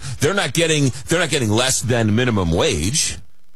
they're not getting less than minimum wage.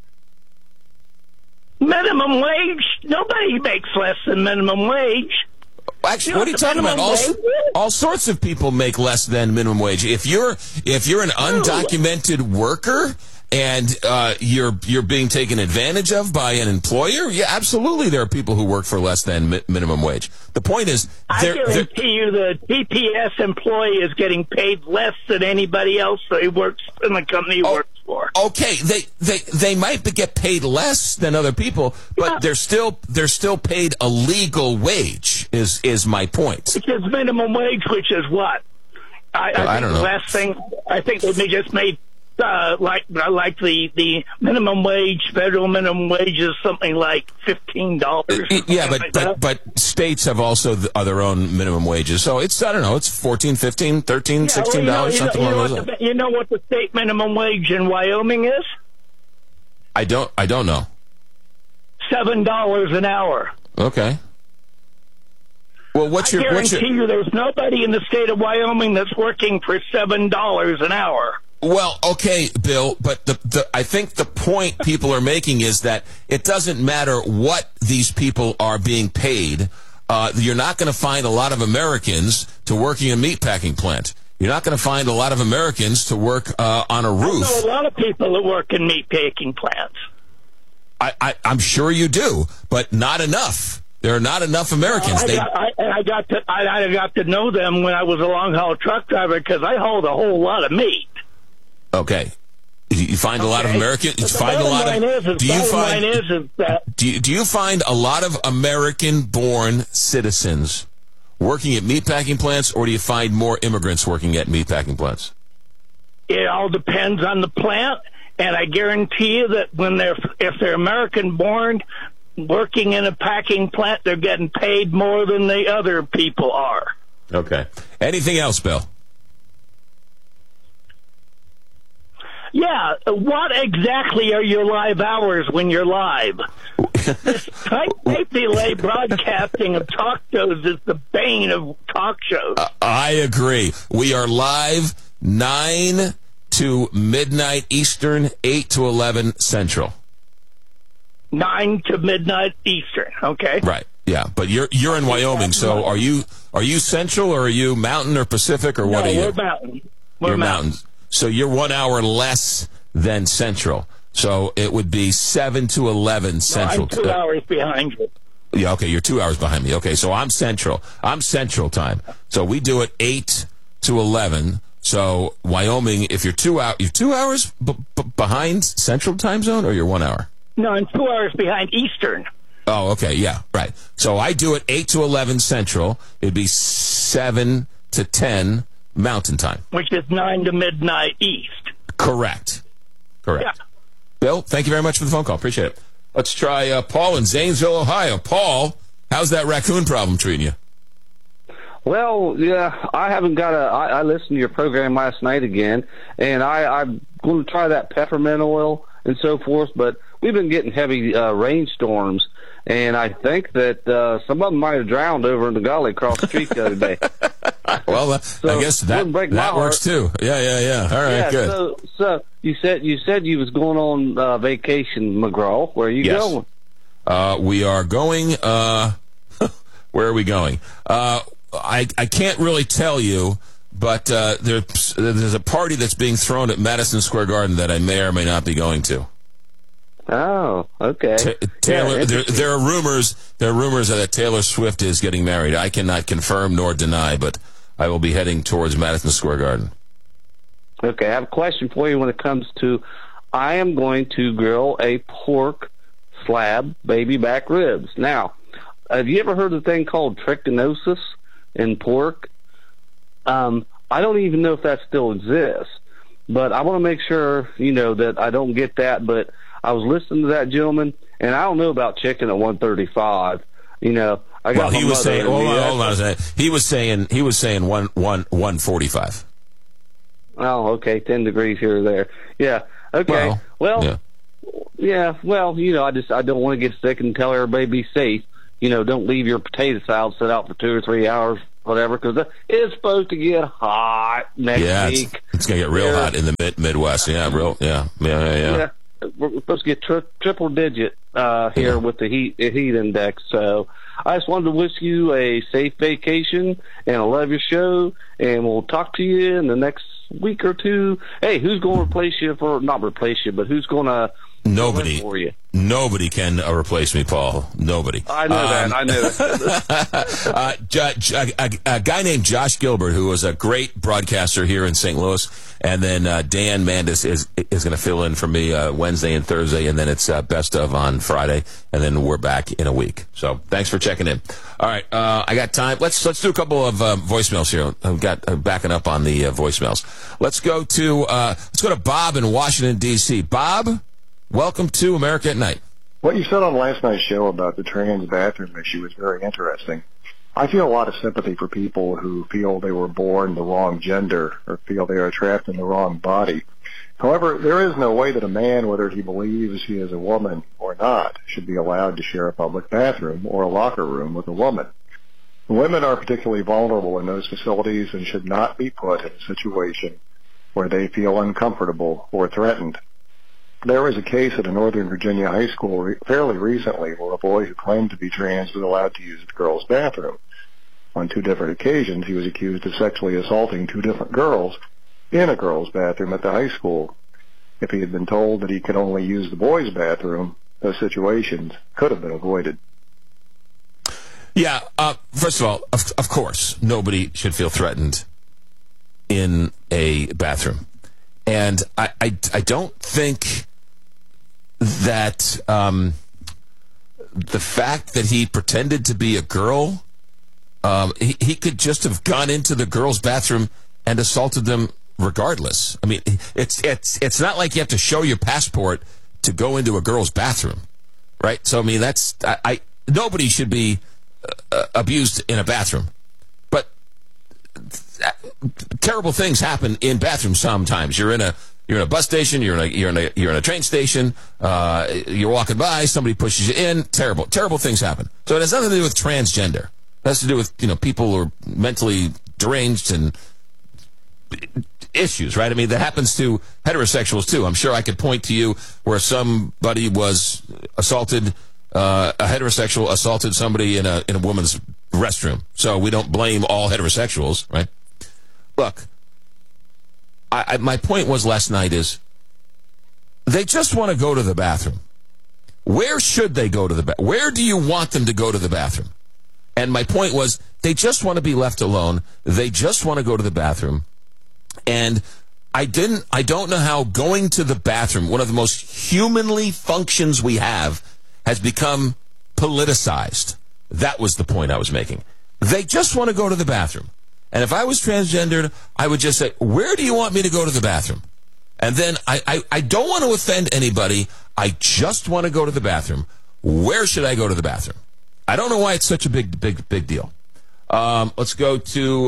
Minimum wage? Nobody makes less than minimum wage. Actually, what are you talking about? All sorts of people make less than minimum wage. If you're an undocumented worker and you're being taken advantage of by an employer, yeah, absolutely, there are people who work for less than minimum wage. The point is, I guarantee you, the TPS employee is getting paid less than anybody else that he works in the company he works for. Okay, they might get paid less than other people, but they're still paid a legal wage. Is my point? Which is minimum wage, which is what? I don't know. The last thing I think they just made like the minimum wage, federal minimum wage is something like $15. Yeah, but states have also their own minimum wages, so it's I don't know, it's $14, $15, $13, $16 something along those lines. You know what the state minimum wage in Wyoming is? I don't know. $7 an hour. Okay. Well, I guarantee you there's nobody in the state of Wyoming that's working for $7 an hour. Well, okay, Bill, but I think the point people are making is that it doesn't matter what these people are being paid. You're not going to find a lot of Americans to working in a meatpacking plant. You're not going to find a lot of Americans to work on a roof. I know a lot of people that work in meatpacking plants. I'm sure you do, but not enough. There are not enough Americans. I got to know them when I was a long haul truck driver because I hauled a whole lot of meat. Okay, you find a lot of Americans. Do you find a lot of American-born citizens working at meatpacking plants, or do you find more immigrants working at meatpacking plants? It all depends on the plant, and I guarantee you that if they're American-born working in a packing plant, they're getting paid more than the other people are. Okay. Anything else, Bill? Yeah, what exactly are your live hours when you're live? This tight delay broadcasting of talk shows is the bane of talk shows. I agree. We are live 9 to midnight Eastern, 8 to 11 Central. 9 to midnight Eastern, okay. Right, yeah, but you're in Wyoming, so are you Central, or are you Mountain or Pacific, or what are you? No, we're Mountain. You're Mountain. So you're 1 hour less than Central. So it would be 7 to 11 Central. No, I'm 2 hours behind you. Yeah, okay, you're 2 hours behind me. Okay, so I'm Central. I'm Central time. So we do it 8 to 11. So Wyoming, if you're 2 hours, you're 2 hours behind Central time zone, or you're 1 hour? No, I'm 2 hours behind Eastern. Oh, okay, yeah, right. So I do it 8 to 11 Central. It'd be 7 to 10 Mountain time. Which is 9 to midnight East. Correct. Yeah. Bill, thank you very much for the phone call. Appreciate it. Let's try Paul in Zanesville, Ohio. Paul, how's that raccoon problem treating you? Well, yeah, I haven't got I listened to your program last night again, and I'm going to try that peppermint oil and so forth, but we've been getting heavy rainstorms, and I think that some of them might have drowned over in the gully across the street the other day. Well, I guess that works too. Yeah. All right, good. So you said you was going on vacation, McGraw. Where are you going? We are going. Where are we going? I can't really tell you, but there's a party that's being thrown at Madison Square Garden that I may or may not be going to. Oh, okay. Taylor, there are rumors that Taylor Swift is getting married. I cannot confirm nor deny, but I will be heading towards Madison Square Garden. Okay, I have a question for you when it comes to, I am going to grill a pork slab baby back ribs. Now, have you ever heard of the thing called trichinosis in pork? I don't even know if that still exists, but I want to make sure, that I don't get that, but I was listening to that gentleman, and I don't know about chicken at 135. He was saying, hold on a second. He was saying 145. Oh, okay, 10 degrees here or there. Yeah. Okay. Well, yeah. Well, I don't want to get sick and tell everybody be safe. Don't leave your potato salad sit out for 2 or 3 hours whatever, because it's supposed to get hot next week. It's going to get real hot in the Midwest. Yeah, yeah. We're supposed to get triple digit here with the heat index. So I just wanted to wish you a safe vacation, and I love your show, and we'll talk to you in the next week or two. Hey, who's going to replace you not replace you, but who's going to Nobody for you? Nobody can replace me, Paul. Nobody. I know that. I know that. A guy named Josh Gilbert, who was a great broadcaster here in St. Louis, and then Dan Mandis is going to fill in for me Wednesday and Thursday, and then it's best of on Friday, and then we're back in a week. So thanks for checking in. All right, I got time. Let's do a couple of voicemails here. I've got backing up on the voicemails. Let's go to Bob in Washington D.C. Bob, welcome to America at Night. What you said on last night's show about the trans bathroom issue is very interesting. I feel a lot of sympathy for people who feel they were born the wrong gender or feel they are trapped in the wrong body. However, there is no way that a man, whether he believes he is a woman or not, should be allowed to share a public bathroom or a locker room with a woman. Women are particularly vulnerable in those facilities and should not be put in a situation where they feel uncomfortable or threatened. There was a case at a Northern Virginia high school fairly recently where a boy who claimed to be trans was allowed to use the girls' bathroom. On 2 different occasions, he was accused of sexually assaulting 2 different girls in a girls' bathroom at the high school. If he had been told that he could only use the boys' bathroom, those situations could have been avoided. Yeah, first of all, of course, nobody should feel threatened in a bathroom. And I don't think that the fact that he pretended to be a girl, he could just have gone into the girls' bathroom and assaulted them regardless. I mean, it's not like you have to show your passport to go into a girls' bathroom, right? So I mean, nobody should be abused in a bathroom, but terrible things happen in bathrooms sometimes. You're in a bus station, you're in a train station, you're walking by, somebody pushes you in, terrible things happen. So it has nothing to do with transgender. It has to do with, people who are mentally deranged and issues, right? I mean, that happens to heterosexuals too. I'm sure I could point to you where somebody was assaulted, a heterosexual assaulted somebody in a woman's restroom. So we don't blame all heterosexuals, right? Look, my point was last night is they just want to go to the bathroom. Where should they go to the bathroom? Where do you want them to go to the bathroom? And my point was they just want to be left alone. They just want to go to the bathroom. And I don't know how going to the bathroom, one of the most humanly functions we have, has become politicized. That was the point I was making. They just want to go to the bathroom. And if I was transgendered, I would just say, where do you want me to go to the bathroom? And then I don't want to offend anybody. I just want to go to the bathroom. Where should I go to the bathroom? I don't know why it's such a big deal. Let's go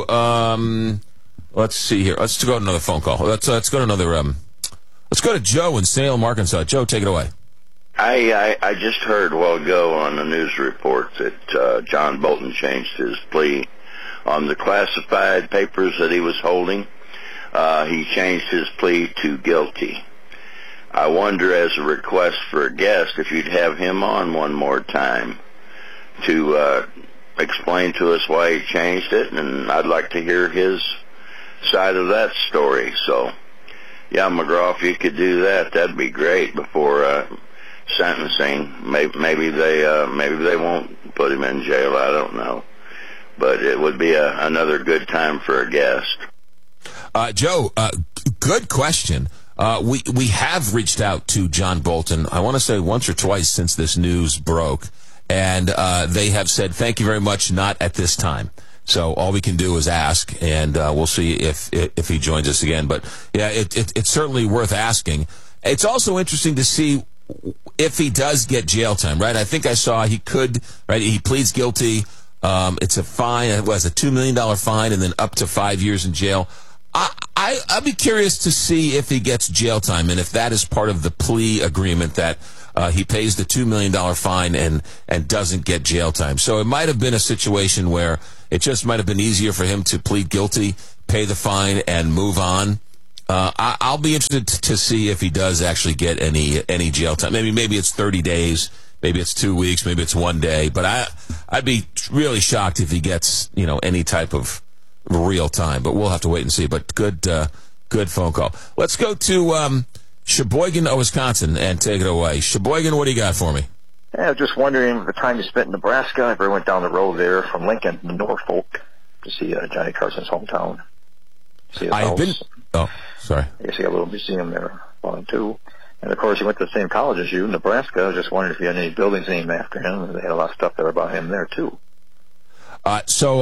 to, let's see here. Let's go to another phone call. Let's go to another, let's go to Joe in Salem, Arkansas. Joe, take it away. I just heard a while ago on the news report that John Bolton changed his plea on the classified papers that he was holding. He changed his plea to guilty. I wonder, as a request for a guest, if you'd have him on one more time to explain to us why he changed it, and I'd like to hear his side of that story. So, yeah, McGraw, if you could do that, that'd be great before sentencing. Maybe they won't put him in jail. I don't know, but it would be another good time for a guest. Joe, good question. We have reached out to John Bolton, I want to say once or twice since this news broke, and they have said, thank you very much, not at this time. So all we can do is ask, and we'll see if he joins us again. But, yeah, it's certainly worth asking. It's also interesting to see if he does get jail time, right? I think I saw he could, right? He pleads guilty. It's a fine. It was a $2 million fine and then up to 5 years in jail. I'd be curious to see if he gets jail time and if that is part of the plea agreement that he pays the $2 million fine and doesn't get jail time. So it might have been a situation where It just might have been easier for him to plead guilty, pay the fine, and move on. I'll be interested to see if he does actually get any jail time. Maybe it's 30 days, maybe it's 2 weeks, maybe it's 1 day. But I'd be really shocked if he gets any type of real time. But we'll have to wait and see. But good phone call. Let's go to Sheboygan, Wisconsin, and take it away. Sheboygan, what do you got for me? Yeah, I was just wondering the time you spent in Nebraska. I ever went down the road there from Lincoln to Norfolk to see Johnny Carson's hometown. I've been. Oh, sorry. I guess you got a little museum there too. And of course, he went to the same college as you, Nebraska. I was just wondering if you had any buildings named after him. They had a lot of stuff there about him there too. So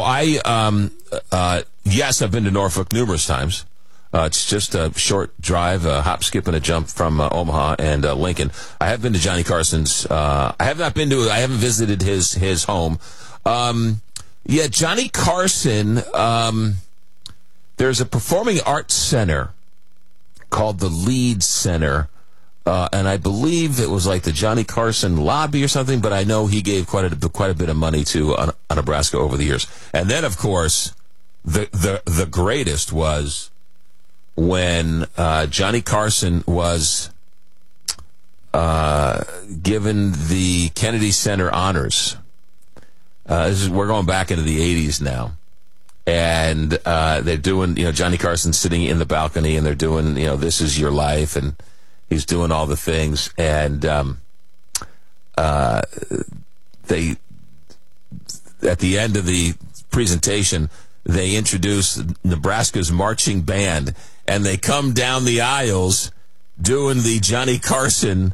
yes, I've been to Norfolk numerous times. It's just a short drive, a hop, skip, and a jump from Omaha and Lincoln. I have been to Johnny Carson's. I haven't visited his home. Johnny Carson. There's a performing arts center called the Leeds Center, and I believe it was like the Johnny Carson Lobby or something. But I know he gave quite a bit of money to Nebraska over the years. And then, of course, the greatest was when Johnny Carson was given the Kennedy Center honors. We're going back into the 80s now. And they're doing, Johnny Carson sitting in the balcony, and they're doing, This Is Your Life, and he's doing all the things. And they, at the end of the presentation, they introduce Nebraska's marching band, and they come down the aisles doing the Johnny Carson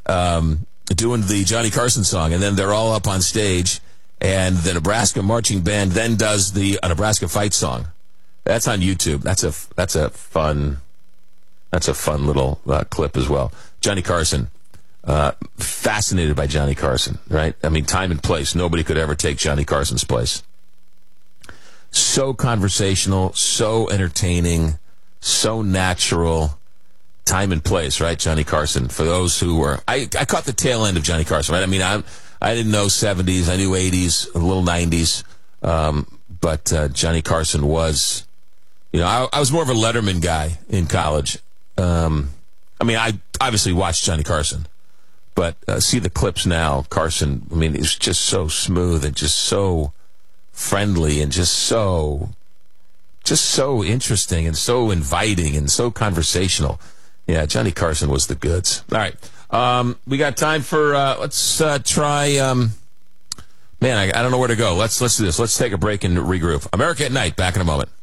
song, and then they're all up on stage. And the Nebraska marching band then does the Nebraska fight song. That's on YouTube. That's a fun little clip as well. Johnny Carson, fascinated by Johnny Carson, right? I mean, time and place. Nobody could ever take Johnny Carson's place. So conversational, so entertaining, so natural. Time and place, right? Johnny Carson. For those who were, I caught the tail end of Johnny Carson, right? I mean, I didn't know 70s. I knew 80s, a little 90s. But Johnny Carson was, I was more of a Letterman guy in college. I obviously watched Johnny Carson. But see the clips now. Carson, he's just so smooth and just so friendly and just so interesting and so inviting and so conversational. Yeah, Johnny Carson was the goods. All right. We got time for, let's try, I don't know where to go. Let's do this. Let's take a break and regroup. America at Night, back in a moment.